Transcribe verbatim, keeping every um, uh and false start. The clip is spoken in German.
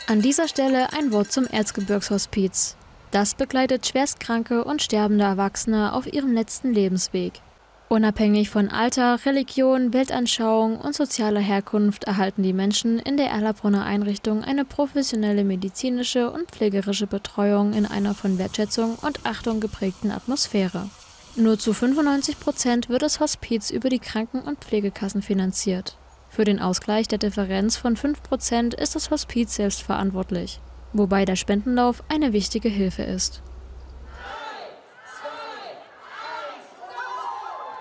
An dieser Stelle ein Wort zum Erzgebirgshospiz. Das begleitet schwerstkranke und sterbende Erwachsene auf ihrem letzten Lebensweg. Unabhängig von Alter, Religion, Weltanschauung und sozialer Herkunft erhalten die Menschen in der Erlabrunner Einrichtung eine professionelle medizinische und pflegerische Betreuung in einer von Wertschätzung und Achtung geprägten Atmosphäre. Nur zu fünfundneunzig Prozent wird das Hospiz über die Kranken- und Pflegekassen finanziert. Für den Ausgleich der Differenz von fünf Prozent ist das Hospiz selbst verantwortlich, wobei der Spendenlauf eine wichtige Hilfe ist.